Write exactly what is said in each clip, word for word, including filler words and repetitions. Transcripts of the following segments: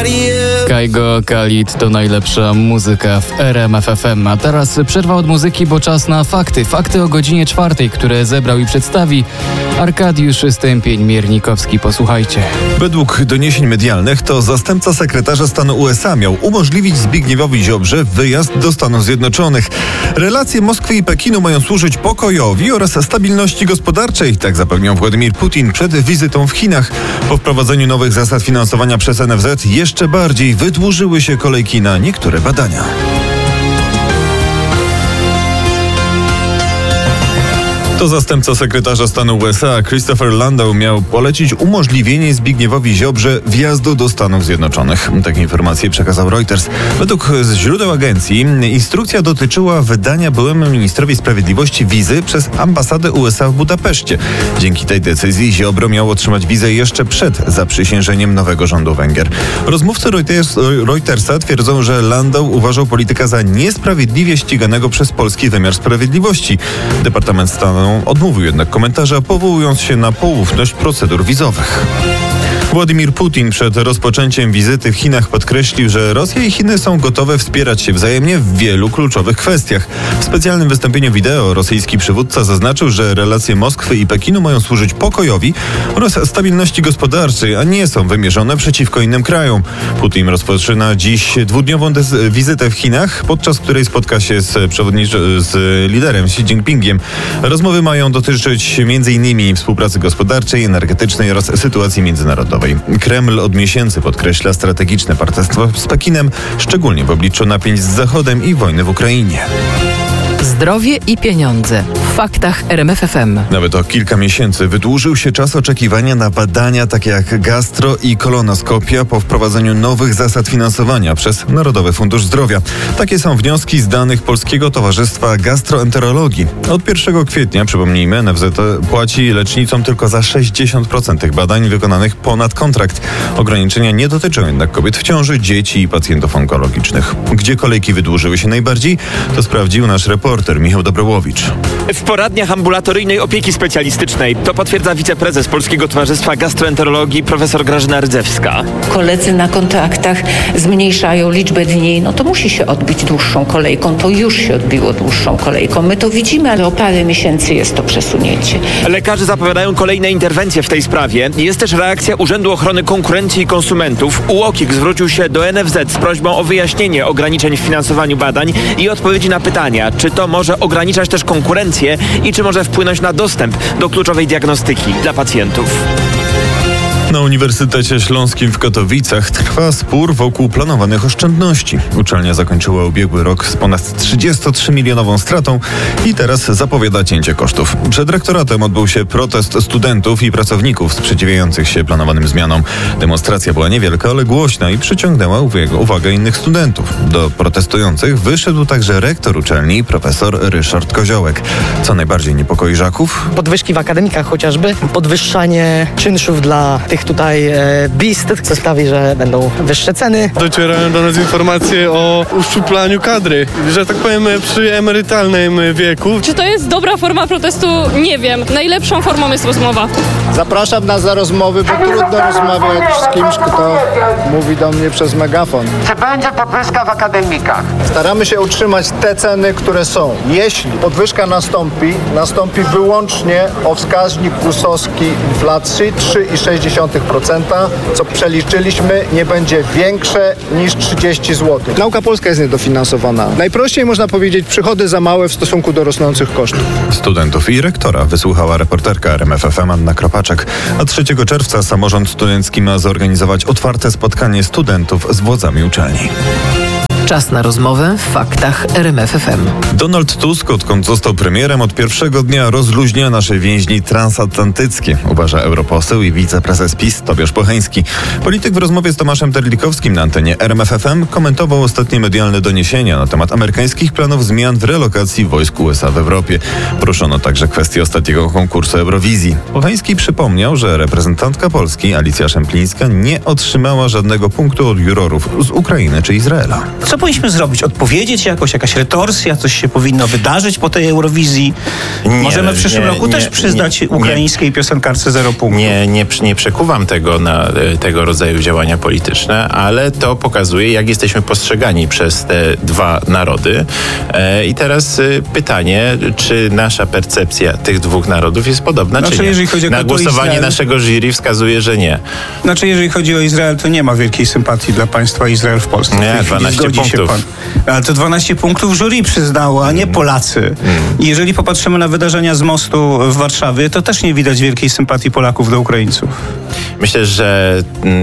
Kaigo, Khalid to najlepsza muzyka w R M F F M. A teraz przerwa od muzyki, bo czas na fakty. Fakty o godzinie czwartej, które zebrał i przedstawi Arkadiusz Stępień-Miernikowski. Posłuchajcie. Według doniesień medialnych to zastępca sekretarza stanu U S A miał umożliwić Zbigniewowi Ziobrze wyjazd do Stanów Zjednoczonych. Relacje Moskwy i Pekinu mają służyć pokojowi oraz stabilności gospodarczej, tak zapewniał Władimir Putin przed wizytą w Chinach. Po wprowadzeniu nowych zasad finansowania przez N F Z jeszcze bardziej wydłużyły się kolejki na niektóre badania. To zastępca sekretarza stanu U S A Christopher Landau miał polecić umożliwienie Zbigniewowi Ziobrze wjazdu do Stanów Zjednoczonych. Takie informacje przekazał Reuters. Według źródeł agencji instrukcja dotyczyła wydania byłemu ministrowi sprawiedliwości wizy przez ambasadę U S A w Budapeszcie. Dzięki tej decyzji Ziobro miał otrzymać wizę jeszcze przed zaprzysiężeniem nowego rządu Węgier. Rozmówcy Reuters, Reutersa twierdzą, że Landau uważał polityka za niesprawiedliwie ściganego przez polski wymiar sprawiedliwości. Departament Stanu odmówił jednak komentarza, powołując się na poufność procedur wizowych. Władimir Putin przed rozpoczęciem wizyty w Chinach podkreślił, że Rosja i Chiny są gotowe wspierać się wzajemnie w wielu kluczowych kwestiach. W specjalnym wystąpieniu wideo rosyjski przywódca zaznaczył, że relacje Moskwy i Pekinu mają służyć pokojowi oraz stabilności gospodarczej, a nie są wymierzone przeciwko innym krajom. Putin rozpoczyna dziś dwudniową des- wizytę w Chinach, podczas której spotka się z, przewodniczy- z liderem Xi Jinpingiem. Rozmowy mają dotyczyć między innymi współpracy gospodarczej, energetycznej oraz sytuacji międzynarodowej. Kreml od miesięcy podkreśla strategiczne partnerstwo z Pekinem, szczególnie w obliczu napięć z Zachodem i wojny w Ukrainie. Zdrowie i pieniądze. W faktach R M F F M. Nawet o kilka miesięcy wydłużył się czas oczekiwania na badania takie jak gastro i kolonoskopia po wprowadzeniu nowych zasad finansowania przez Narodowy Fundusz Zdrowia. Takie są wnioski z danych Polskiego Towarzystwa Gastroenterologii. Od pierwszego kwietnia, przypomnijmy, N F Z płaci lecznicom tylko za sześćdziesiąt procent tych badań wykonanych ponad kontrakt. Ograniczenia nie dotyczą jednak kobiet w ciąży, dzieci i pacjentów onkologicznych. Gdzie kolejki wydłużyły się najbardziej, to sprawdził nasz reporter Michał Dobrołowicz. W poradniach ambulatoryjnej opieki specjalistycznej. To potwierdza wiceprezes Polskiego Towarzystwa Gastroenterologii profesor Grażyna Rdzewska. Koledzy na kontraktach zmniejszają liczbę dni, no to musi się odbić dłuższą kolejką. To już się odbiło dłuższą kolejką. My to widzimy, ale o parę miesięcy jest to przesunięcie. Lekarze zapowiadają kolejne interwencje w tej sprawie. Jest też reakcja Urzędu Ochrony Konkurencji i Konsumentów. U O K I K zwrócił się do N F Z z prośbą o wyjaśnienie ograniczeń w finansowaniu badań i odpowiedzi na pytania, czy to może ograniczać też konkurencję i czy może wpłynąć na dostęp do kluczowej diagnostyki dla pacjentów. Na Uniwersytecie Śląskim w Katowicach trwa spór wokół planowanych oszczędności. Uczelnia zakończyła ubiegły rok z ponad trzydziestotrzymilionową stratą i teraz zapowiada cięcie kosztów. Przed rektoratem odbył się protest studentów i pracowników sprzeciwiających się planowanym zmianom. Demonstracja była niewielka, ale głośna i przyciągnęła uwagę innych studentów. Do protestujących wyszedł także rektor uczelni, profesor Ryszard Koziołek. Co najbardziej niepokoi Żaków? Podwyżki w akademikach chociażby, podwyższanie czynszów dla tych tutaj e, bist, co sprawi, że będą wyższe ceny. Docierają do nas informacje o uszczuplaniu kadry, że tak powiem przy emerytalnym wieku. Czy to jest dobra forma protestu? Nie wiem. Najlepszą formą jest rozmowa. Zapraszam nas za rozmowy, bo trudno rozmawiać z kimś, kto mówi do mnie przez megafon. Czy będzie podwyżka w akademikach? Staramy się utrzymać te ceny, które są. Jeśli podwyżka nastąpi, nastąpi wyłącznie o wskaźnik gusowski inflacji trzy przecinek sześć procent, co przeliczyliśmy, nie będzie większe niż trzydzieści złotych. Nauka polska jest niedofinansowana. Najprościej można powiedzieć, przychody za małe w stosunku do rosnących kosztów. Studentów i rektora wysłuchała reporterka R M F F M Anna Kropaczek, a trzeciego czerwca samorząd studencki ma zorganizować otwarte spotkanie studentów z władzami uczelni. Czas na rozmowę w faktach R M F F M. Donald Tusk, odkąd został premierem, od pierwszego dnia rozluźnia nasze więzi transatlantyckie, uważa europoseł i wiceprezes PiS Tobiasz Pocheński. Polityk w rozmowie z Tomaszem Terlikowskim na antenie R M F F M komentował ostatnie medialne doniesienia na temat amerykańskich planów zmian w relokacji wojsk U S A w Europie. Poruszono także kwestię ostatniego konkursu Eurowizji. Pocheński przypomniał, że reprezentantka Polski Alicja Szemplińska nie otrzymała żadnego punktu od jurorów z Ukrainy czy Izraela. Co powinniśmy zrobić? Odpowiedzieć jakoś, jakaś retorsja, coś się powinno wydarzyć po tej Eurowizji? Nie, Możemy w przyszłym nie, roku nie, też przyznać nie, ukraińskiej piosenkarce zero punktów. Nie, nie, nie przekuwam tego na tego rodzaju działania polityczne, ale to pokazuje, jak jesteśmy postrzegani przez te dwa narody. E, I teraz y, pytanie, czy nasza percepcja tych dwóch narodów jest podobna, znaczy, czy nie? Jeżeli chodzi o na głosowanie Izrael, naszego jury wskazuje, że nie. Znaczy, jeżeli chodzi o Izrael, to nie ma wielkiej sympatii dla państwa Izrael w Polsce. Nie, dwanaście punktów. Ale to dwanaście punktów jury przyznało, a nie Polacy. Mm. I jeżeli popatrzymy na wydarzenia z mostu w Warszawie, to też nie widać wielkiej sympatii Polaków do Ukraińców. Myślę, że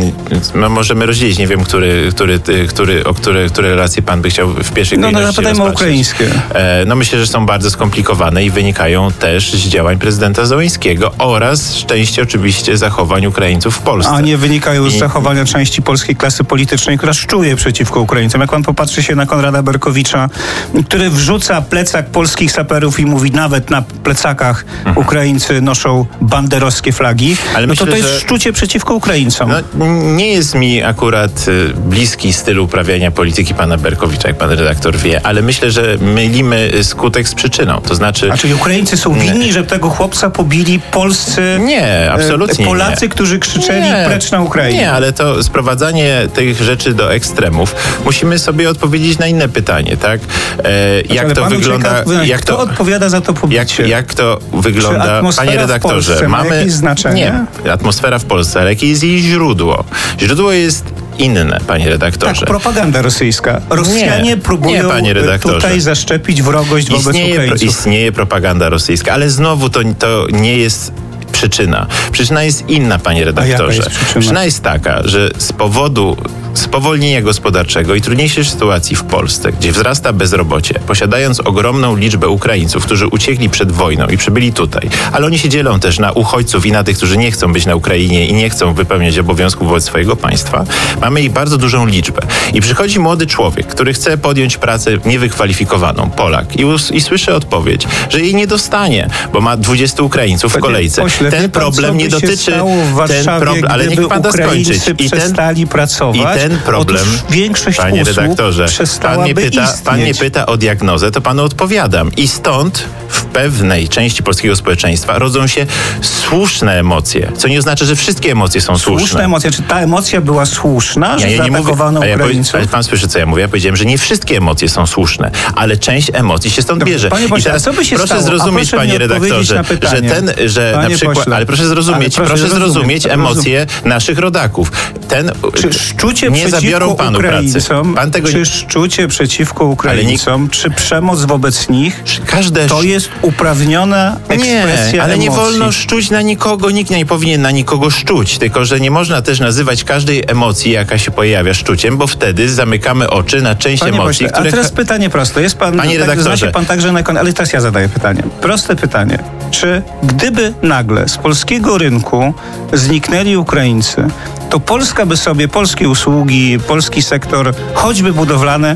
no, możemy rozdzielić, nie wiem, który, który, który, o które, które relacje pan by chciał w pierwszej kolejności rozpatrzyć. No, zapytajmy o ukraińskie. E, no myślę, że są bardzo skomplikowane i wynikają też z działań prezydenta Zełenskiego oraz z części oczywiście zachowań Ukraińców w Polsce. A nie wynikają z zachowania części polskiej klasy politycznej, która szczuje przeciwko Ukraińcom. Jak pan popatrzy się na Konrada Berkowicza, który wrzuca plecak polskich saperów i mówi, nawet na plecakach mhm. Ukraińcy noszą banderowskie flagi, ale no myślę, to to jest że... szczucie przeciwko Ukraińcom. No, nie jest mi akurat y, bliski styl uprawiania polityki pana Berkowicza, jak pan redaktor wie, ale myślę, że mylimy skutek z przyczyną. To znaczy... A czyli Ukraińcy są winni, nie. że tego chłopca pobili polscy... Nie, absolutnie Polacy, nie. którzy krzyczeli nie. precz na Ukrainie. Nie, ale to sprowadzanie tych rzeczy do ekstremów. Musimy sobie odpowiedzieć na inne pytanie, tak? E, jak to wygląda... Czeka, jak kto to, odpowiada za to pobicie? Jak, jak to wygląda, panie redaktorze? Ma mamy jakieś znaczenie? Nie, atmosfera w Polsce, ale jakie jest jej źródło? Źródło jest inne, panie redaktorze. Tak, propaganda rosyjska. Rosjanie nie, próbują nie, panie redaktorze. tutaj zaszczepić wrogość wobec istnieje, Ukraińców. Istnieje propaganda rosyjska, ale znowu to, to nie jest przyczyna. Przyczyna jest inna, panie redaktorze. Jest przyczyna? przyczyna jest taka, że z powodu spowolnienia gospodarczego i trudniejszej sytuacji w Polsce, gdzie wzrasta bezrobocie, posiadając ogromną liczbę Ukraińców, którzy uciekli przed wojną i przybyli tutaj, ale oni się dzielą też na uchodźców i na tych, którzy nie chcą być na Ukrainie i nie chcą wypełniać obowiązków wobec swojego państwa, mamy ich bardzo dużą liczbę. I przychodzi młody człowiek, który chce podjąć pracę niewykwalifikowaną, Polak, i, us- i słyszy odpowiedź, że jej nie dostanie, bo ma dwudziestu Ukraińców w kolejce. Pośle, ten problem nie dotyczy... ten problem, ale niech pan da skończyć. I ten, pracować, i ten problem, większość panie usług redaktorze, pan mnie, pyta, pan mnie pyta o diagnozę, to panu odpowiadam. I stąd w pewnej części polskiego społeczeństwa rodzą się słuszne emocje, co nie oznacza, że wszystkie emocje są słuszne. Słuszne emocje. Czy ta emocja była słuszna, że ja, ja zaatakowano mówię, Ukraińców? Ja, pan słyszy, co ja mówię? Ja powiedziałem, że nie wszystkie emocje są słuszne, ale część emocji się stąd Dobrze, bierze. panie pośle, I teraz co by się proszę stało? zrozumieć, proszę panie redaktorze, że ten, że panie na przykład, pośle, ale proszę zrozumieć, ale proszę proszę zrozumieć rozumiem, emocje rozumiem. naszych rodaków. Ten, czy szczucie nie zabiorą panu Ukraińcom, pracy. Pan tego czy szczucie przeciwko Ukraińcom, nie, czy przemoc wobec nich, każde to jest uprawniona ekspresja Nie, ale emocji. nie wolno szczuć na nikogo, nikt nie powinien na nikogo szczuć, tylko że nie można też nazywać każdej emocji, jaka się pojawia, szczuciem, bo wtedy zamykamy oczy na część Panie emocji, pośle, których... A teraz pytanie proste. Jest pan, Panie tak, redaktorze. zna się pan także na... Ale teraz ja zadaję pytanie. Proste pytanie. Czy gdyby nagle z polskiego rynku zniknęli Ukraińcy, to Polska by sobie, polskie usługi, polski sektor, choćby budowlany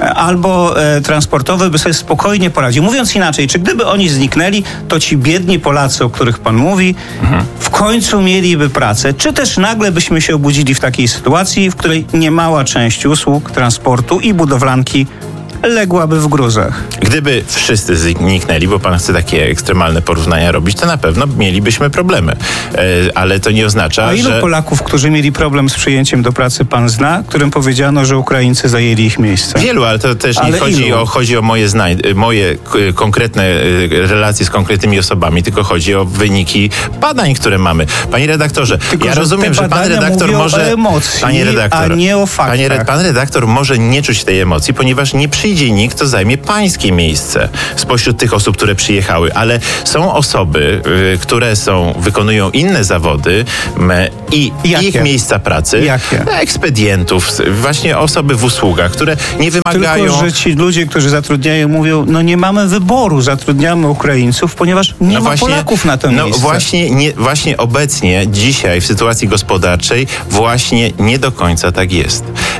albo e, transportowy, by sobie spokojnie poradził. Mówiąc inaczej, czy gdyby oni zniknęli, to ci biedni Polacy, o których pan mówi, mhm. w końcu mieliby pracę? Czy też nagle byśmy się obudzili w takiej sytuacji, w której niemała część usług, transportu i budowlanki ległaby w gruzach? Gdyby wszyscy zniknęli, bo pan chce takie ekstremalne porównania robić, to na pewno mielibyśmy problemy. E, ale to nie oznacza, A ilu że... Polaków, którzy mieli problem z przyjęciem do pracy, pan zna, którym powiedziano, że Ukraińcy zajęli ich miejsce? Wielu, ale to też ale nie chodzi o, chodzi o moje, zna... moje konkretne relacje z konkretnymi osobami, tylko chodzi o wyniki badań, które mamy. Panie redaktorze, tylko, ja że rozumiem, że pan redaktor może... o emocji, panie redaktor, a nie o faktach. Panie re... Pan redaktor może nie czuć tej emocji, ponieważ nie przyjdzie nikt, kto zajmie pańskie miejsce spośród tych osób, które przyjechały, ale są osoby, y, które są, wykonują inne zawody m, i Jakie? ich miejsca pracy, Jakie? ekspedientów, właśnie osoby w usługach, które nie wymagają... Tylko, że ci ludzie, którzy zatrudniają, mówią, no nie mamy wyboru, zatrudniamy Ukraińców, ponieważ nie no ma właśnie, Polaków na to no miejsce. Właśnie, nie, właśnie obecnie, dzisiaj w sytuacji gospodarczej właśnie nie do końca tak jest.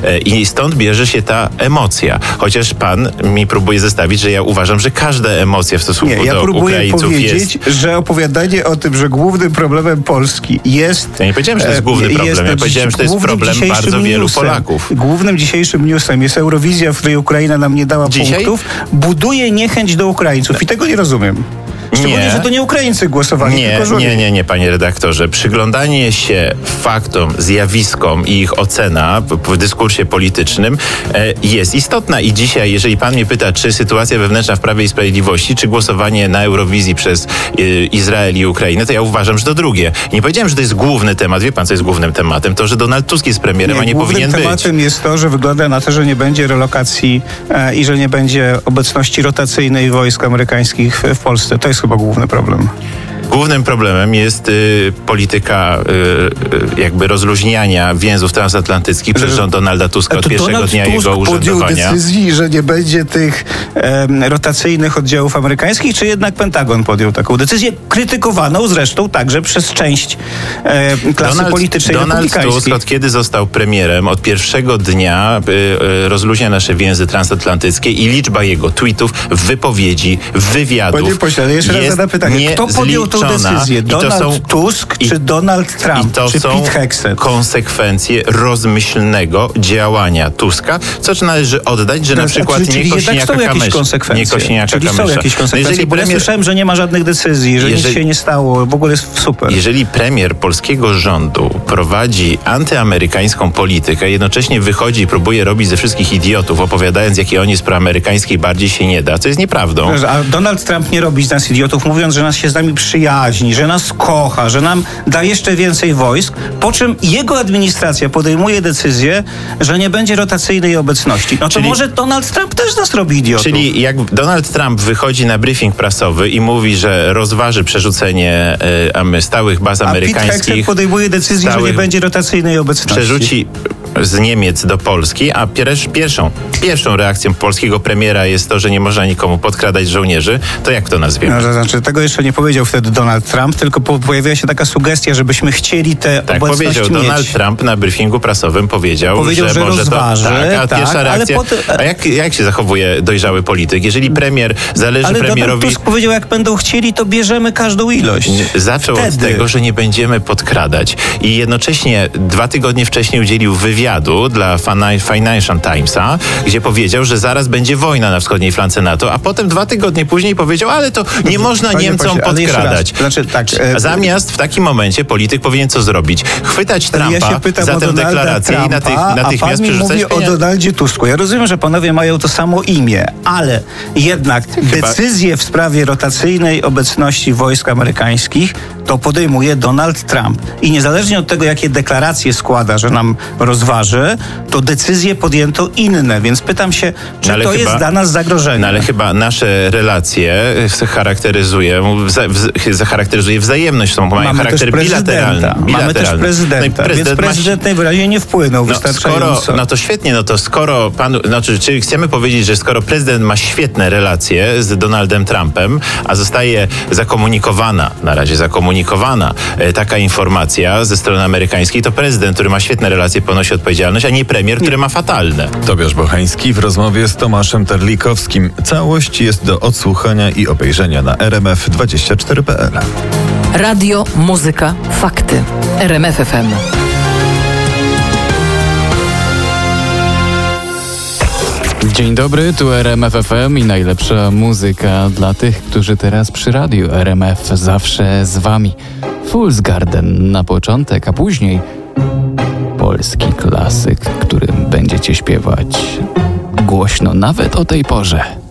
I stąd bierze się ta emocja. Chociaż pan mi próbuje zestawić, że ja uważam, że każda emocja w stosunku nie, ja do próbuję Ukraińców powiedzieć, jest... że opowiadanie o tym, że głównym problemem Polski jest... Ja nie powiedziałem, że to jest główny problem. Jest, ja powiedziałem, że to jest problem bardzo wielu newsem, Polaków. Głównym dzisiejszym newsem jest Eurowizja, w której Ukraina nam nie dała Dzisiaj? punktów. Buduje niechęć do Ukraińców i tego nie rozumiem. Szczególnie, nie. że to nie Ukraińcy głosowali, nie, tylko żołnierze. Nie, nie, nie, panie redaktorze. Przyglądanie się faktom, zjawiskom i ich ocena w, w dyskursie politycznym e, jest istotna. I dzisiaj, jeżeli pan mnie pyta, czy sytuacja wewnętrzna w Prawie i Sprawiedliwości, czy głosowanie na Eurowizji przez e, Izrael i Ukrainę, to ja uważam, że to drugie. Nie powiedziałem, że to jest główny temat. Wie pan, co jest głównym tematem? To, że Donald Tusk jest premierem, nie, a nie powinien być. Głównym tematem jest to, że wygląda na to, że nie będzie relokacji e, i że nie będzie obecności rotacyjnej wojsk amerykańskich w, w Polsce. To jest chyba główny problem. Głównym problemem jest y, polityka y, y, jakby rozluźniania więzów transatlantyckich przez rząd Donalda Tuska od pierwszego Donald dnia Tusk jego urzędowania. podjął decyzji, że nie będzie tych e, rotacyjnych oddziałów amerykańskich, czy jednak Pentagon podjął taką decyzję, krytykowaną zresztą także przez część e, klasy Donald, politycznej Donald republikańskiej. Tusk, od kiedy został premierem, od pierwszego dnia y, y, rozluźnia nasze więzy transatlantyckie i liczba jego tweetów, wypowiedzi, wywiadów. Panie pośle, ale jeszcze raz zadam pytanie. Kto podjął tą decyzję? Donald są, Tusk i, czy Donald Trump? I to czy są Pete Hegseth? konsekwencje rozmyślnego działania Tuska, co należy oddać, że to na przykład czyli nie Kosiniaka Kamysza. Nie Kosiniaka czyli są jakieś konsekwencje, jeżeli bo premier, ja słyszałem, że nie ma żadnych decyzji, że jeżeli, nic się nie stało, w ogóle jest super. Jeżeli premier polskiego rządu prowadzi antyamerykańską politykę, jednocześnie wychodzi i próbuje robić ze wszystkich idiotów, opowiadając, jaki on jest proamerykański i bardziej się nie da, co jest nieprawdą. A Donald Trump nie robi z nas idiotów, mówiąc, że nas się z nami przyjaźni, że nas kocha, że nam da jeszcze więcej wojsk, po czym jego administracja podejmuje decyzję, że nie będzie rotacyjnej obecności. No to czyli, może Donald Trump też nas robi idiotów. Czyli jak Donald Trump wychodzi na briefing prasowy i mówi, że rozważy przerzucenie y, stałych baz a amerykańskich... A Pete podejmuje decyzję, stałych, że nie będzie rotacyjnej obecności. Przerzuci z Niemiec do Polski, a pier- pierwszą, pierwszą reakcją polskiego premiera jest to, że nie można nikomu podkradać żołnierzy, to jak to nazwiemy? No, to znaczy, tego jeszcze nie powiedział wtedy Donald Trump, tylko po- pojawiła się taka sugestia, żebyśmy chcieli tę tak, obecność powiedział. mieć. Donald Trump na briefingu prasowym powiedział, powiedział że, że może rozważy, to... Tak, a tak, pierwsza reakcja... Potem, a jak, jak się zachowuje dojrzały polityk? Jeżeli premier zależy ale premierowi... Donald Tusk powiedział, jak będą chcieli, to bierzemy każdą ilość. Zaczął wtedy. od tego, że nie będziemy podkradać. I jednocześnie dwa tygodnie wcześniej udzielił wywiadu dla Financial Timesa, gdzie powiedział, że zaraz będzie wojna na wschodniej flance NATO, a potem dwa tygodnie później powiedział, ale to nie można Panie Niemcom pośle, podkradać. Znaczy, tak, e, Zamiast w takim momencie polityk powinien co zrobić? Chwytać Trumpa ja się pytam za o tę Donalda deklarację Trumpa, i natych, a natychmiast pan mi przerzucać mówi pieniądze. o Donaldzie Tusku. Ja rozumiem, że panowie mają to samo imię, ale jednak Chyba... decyzję w sprawie rotacyjnej obecności wojsk amerykańskich to podejmuje Donald Trump. I niezależnie od tego, jakie deklaracje składa, że nam rozważy, to decyzje podjęto inne. Więc pytam się, czy no, to chyba, jest dla nas zagrożenie? No ale chyba nasze relacje charakteryzują, zacharakteryzuje wzajemność. Są, mają Mamy charakter też bilateralny. bilateralny. Mamy też prezydenta, no prezydent więc prezydent najwyraźniej nie wpłynął no, wystarczająco. Skoro, no to świetnie, no to skoro pan, znaczy, czyli chcemy powiedzieć, że skoro prezydent ma świetne relacje z Donaldem Trumpem, a zostaje zakomunikowana, na razie zakomunikowana e, taka informacja ze strony amerykańskiej, to prezydent, który ma świetne relacje, ponosi odpowiedzialność, a nie premier, który ma fatalne. Tobiasz Bocheński w rozmowie z Tomaszem Terlikowskim. Całość jest do odsłuchania i obejrzenia na r m f dwadzieścia cztery kropka p l. Radio, muzyka, fakty. R M F F M. Dzień dobry, tu R M F F M i najlepsza muzyka dla tych, którzy teraz przy radiu R M F zawsze z wami. Fool's Garden na początek, a później polski klasyk, którym będziecie śpiewać głośno nawet o tej porze.